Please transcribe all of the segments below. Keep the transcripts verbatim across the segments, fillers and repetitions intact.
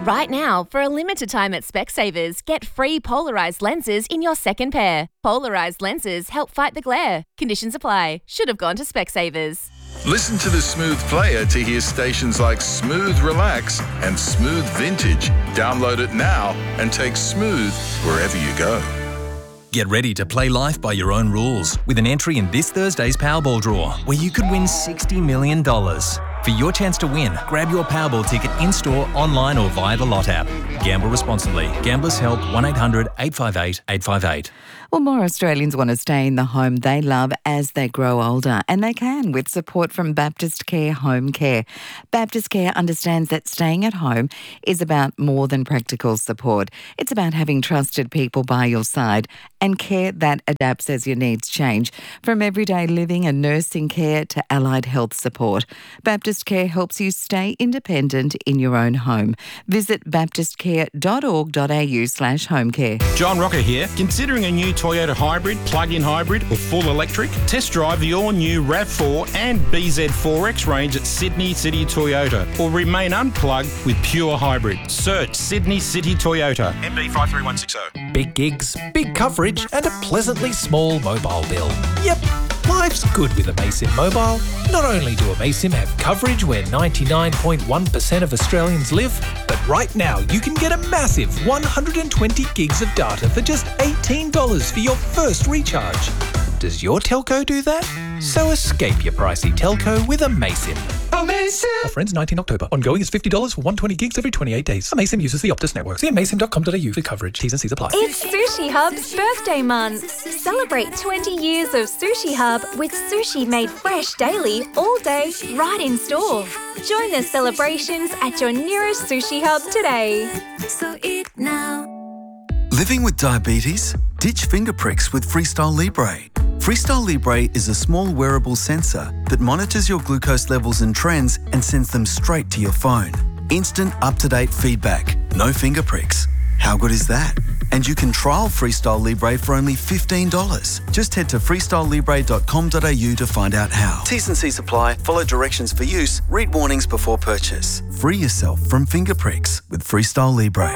Right now, for a limited time at Specsavers, get free polarised lenses in your second pair. Polarised lenses help fight the glare. Conditions apply. Should have gone to Specsavers. Listen to the Smooth Player to hear stations like Smooth Relax and Smooth Vintage. Download it now and take Smooth wherever you go. Get ready to play life by your own rules with an entry in this Thursday's Powerball draw, where you could win sixty million dollars. For your chance to win, grab your Powerball ticket in-store, online or via the Lot app. Gamble responsibly. Gamblers Help one eight hundred eight five eight eight five eight. Well, more Australians want to stay in the home they love as they grow older, and they can with support from Baptist Care Home Care. Baptist Care understands that staying at home is about more than practical support. It's about having trusted people by your side and care that adapts as your needs change, from everyday living and nursing care to allied health support. Baptist Care helps you stay independent in your own home. Visit baptist care dot org dot a u slash home care. John Rocker here. Considering a new Toyota hybrid, plug-in hybrid or full electric? Test drive the all-new RAV four and B Z four X range at Sydney City Toyota, or remain unplugged with pure hybrid. Search Sydney City Toyota. M B five three one six zero. Big gigs, big coverage and a pleasantly small mobile bill. Yep, life's good with Amaysim Mobile. Not only do Amaysim have coverage where ninety-nine point one percent of Australians live, but right now you can get a massive one hundred twenty gigs of data for just eighteen dollars for your first recharge. Does your telco do that? So escape your pricey telco with Amaysim. Amaysim! Offer ends nineteenth October. Ongoing is fifty dollars for one hundred twenty gigs every twenty-eight days. Amaysim uses the Optus network. See amaysim dot com dot a u for coverage. T's and C's apply. It's Sushi Hub's birthday month. Celebrate twenty years of Sushi Hub with sushi made fresh daily, all day, right in store. Join the celebrations at your nearest Sushi Hub today. So eat now. Living with diabetes? Ditch finger pricks with Freestyle Libre. Freestyle Libre is a small wearable sensor that monitors your glucose levels and trends and sends them straight to your phone. Instant, up-to-date feedback. No finger pricks. How good is that? And you can trial Freestyle Libre for only fifteen dollars. Just head to freestyle libre dot com dot a u to find out how. T's and C's apply. Follow directions for use. Read warnings before purchase. Free yourself from finger pricks with Freestyle Libre.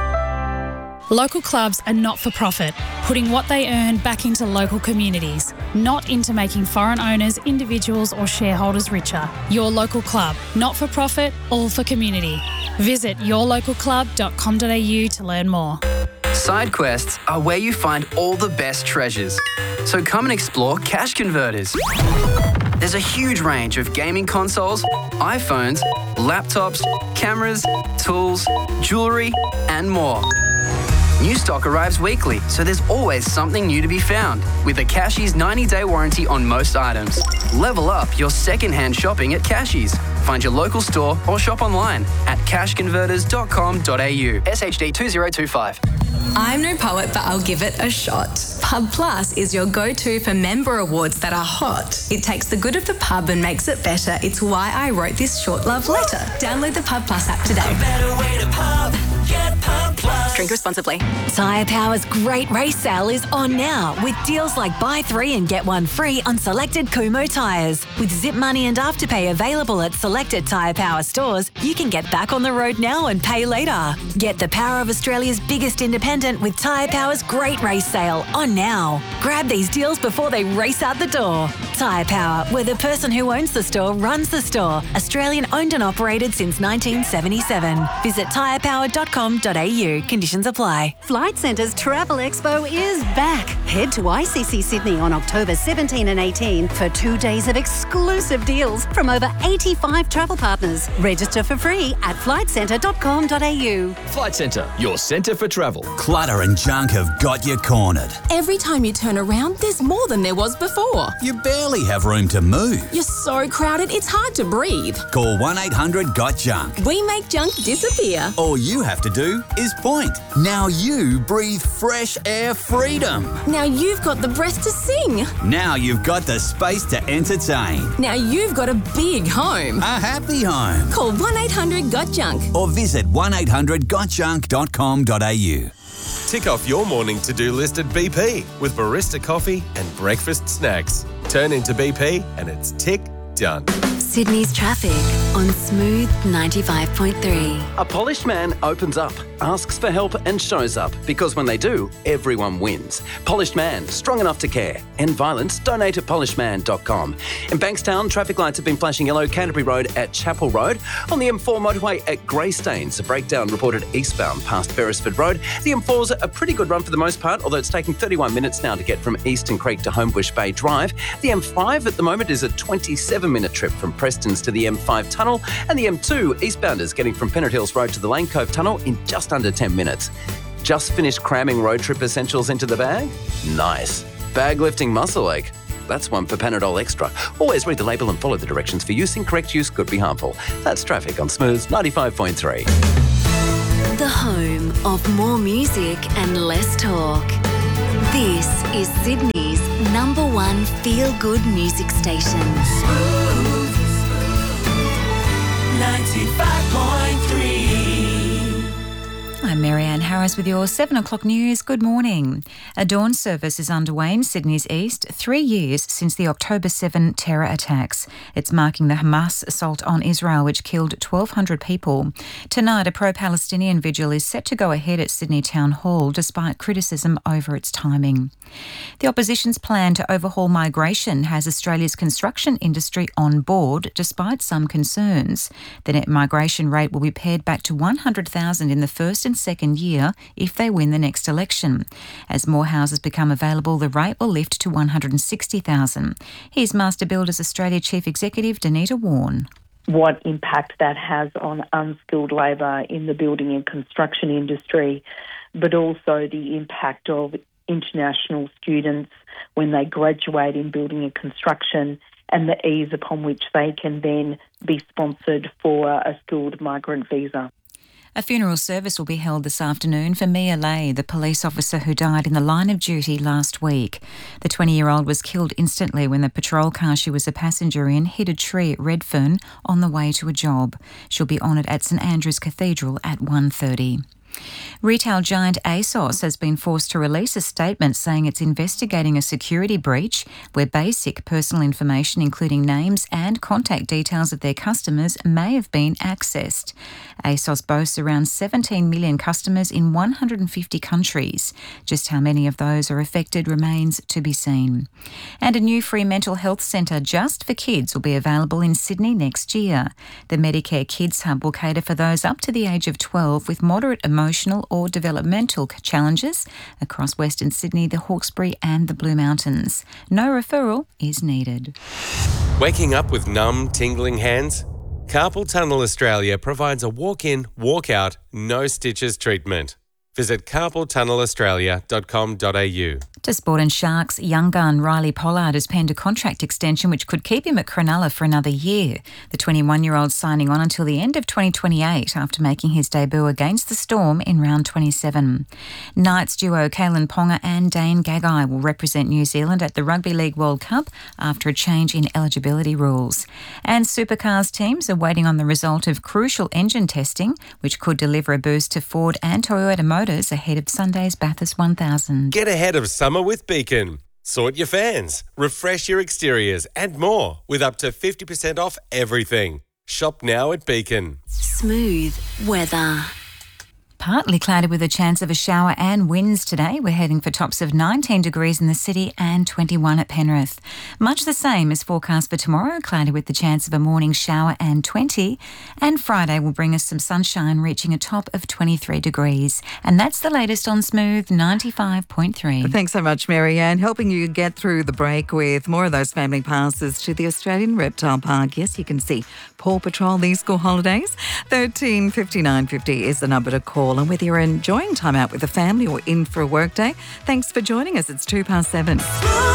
Local clubs are not-for-profit, putting what they earn back into local communities, not into making foreign owners, individuals or shareholders richer. Your local club, not-for-profit, all for community. Visit your local club dot com dot a u to learn more. Side quests are where you find all the best treasures. So come and explore Cash Converters. There's a huge range of gaming consoles, iPhones, laptops, cameras, tools, jewellery and more. New stock arrives weekly, so there's always something new to be found. With a Cashies ninety-day warranty on most items. Level up your second-hand shopping at Cashies. Find your local store or shop online at cash converters dot com dot a u. S H D two zero two five. I'm no poet, but I'll give it a shot. Pub Plus is your go-to for member awards that are hot. It takes the good of the pub and makes it better. It's why I wrote this short love letter. Download the Pub Plus app today. A better way to pub. Get Pub Plus. Drink responsibly. Tyre Power's great race sale is on now with deals like buy three and get one free on selected Kumo tyres. With Zip Money and Afterpay available at selected Tyre Power stores, you can get back on the road now and pay later. Get the power of Australia's biggest independent with Tyre Power's great race sale on now. Grab these deals before they race out the door. Tyre Power, where the person who owns the store runs the store. Australian owned and operated since nineteen seventy-seven. Visit tyre power dot com dot a u. Conditions apply. Flight Centre's Travel Expo is back. Head to I C C Sydney on October seventeenth and eighteenth for two days of exclusive deals from over eighty-five travel partners. Register for free at flight centre dot com dot a u. Flight Centre, your centre for travel. Clutter and junk have got you cornered. Every time you turn around, there's more than there was before. You barely have room to move. You're so crowded, it's hard to breathe. Call one eight hundred got junk. We make junk disappear. All you have to do is point. Now you breathe fresh air freedom. Now you've got the breath to sing. Now you've got the space to entertain. Now you've got a big home. A happy home. Call one eight hundred got junk. Or visit one eight hundred got junk dot com dot a u. Tick off your morning to-do list at B P with barista coffee and breakfast snacks. Turn into B P and it's tick done. Sydney's traffic on Smooth ninety-five point three. A polished man opens up, asks for help and shows up, because when they do, everyone wins. Polished Man, strong enough to care. End violence, donate at polished man dot com. In Bankstown, traffic lights have been flashing yellow. Canterbury Road at Chapel Road. On the M four motorway at Greystanes, a breakdown reported eastbound past Beresford Road. The M four's a pretty good run for the most part, although it's taking thirty-one minutes now to get from Eastern Creek to Homebush Bay Drive. The M five at the moment is a twenty-seven minute trip from Preston's to the M five tunnel, and the M two eastbounders getting from Pennant Hills Road to the Lane Cove tunnel in just under ten minutes. Just finished cramming road trip essentials into the bag? Nice. Bag lifting muscle ache? That's one for Panadol Extra. Always read the label and follow the directions for use. Incorrect use could be harmful. That's traffic on Smooth ninety-five point three. The home of more music and less talk. This is Sydney's number one feel-good music station. ninety-five point three. I'm Marianne Harris with your seven o'clock news. Good morning. A dawn service is underway in Sydney's east, three years since the October seventh terror attacks. It's marking the Hamas assault on Israel, which killed twelve hundred people. Tonight, a pro-Palestinian vigil is set to go ahead at Sydney Town Hall, despite criticism over its timing. The opposition's plan to overhaul migration has Australia's construction industry on board, despite some concerns. The net migration rate will be pared back to one hundred thousand in the first and second year if they win the next election. As more houses become available, the rate will lift to one hundred sixty thousand. Here's Master Builders Australia Chief Executive Danita Warren. What impact that has on unskilled labour in the building and construction industry, but also the impact of international students when they graduate in building and construction, and the ease upon which they can then be sponsored for a skilled migrant visa. A funeral service will be held this afternoon for Mia Lay, the police officer who died in the line of duty last week. The twenty-year-old was killed instantly when the patrol car she was a passenger in hit a tree at Redfern on the way to a job. She'll be honoured at St Andrew's Cathedral at one thirty. Retail giant ASOS has been forced to release a statement saying it's investigating a security breach where basic personal information, including names and contact details of their customers, may have been accessed. ASOS boasts around seventeen million customers in one hundred fifty countries. Just how many of those are affected remains to be seen. And a new free mental health centre just for kids will be available in Sydney next year. The Medicare Kids Hub will cater for those up to the age of twelve with moderate emotional or developmental challenges across Western Sydney, the Hawkesbury and the Blue Mountains. No referral is needed. Waking up with numb, tingling hands? Carpal Tunnel Australia provides a walk-in, walk-out, no stitches treatment. Visit carpal tunnel australia dot com dot a u. To sport and Sharks, young gun Riley Pollard has penned a contract extension which could keep him at Cronulla for another year. The twenty-one-year-old signing on until the end of twenty twenty-eight after making his debut against the Storm in round twenty-seven. Knights duo Kalen Ponga and Dane Gagai will represent New Zealand at the Rugby League World Cup after a change in eligibility rules. And supercars teams are waiting on the result of crucial engine testing, which could deliver a boost to Ford and Toyota Motors ahead of Sunday's Bathurst one thousand. Get ahead of summer with Beacon. Sort your fans, refresh your exteriors and more with up to fifty percent off everything. Shop now at Beacon. Smooth weather. Partly cloudy with a chance of a shower and winds today. We're heading for tops of nineteen degrees in the city and twenty-one at Penrith. Much the same as forecast for tomorrow, cloudy with the chance of a morning shower and twenty. And Friday will bring us some sunshine, reaching a top of twenty-three degrees. And that's the latest on Smooth ninety-five point three. Thanks so much, Marianne. Helping you get through the break with more of those family passes to the Australian Reptile Park. Yes, you can see Paw Patrol these school holidays. thirteen fifty-nine fifty is the number to call. And whether you're enjoying time out with the family or in for a work day, thanks for joining us. It's two past seven.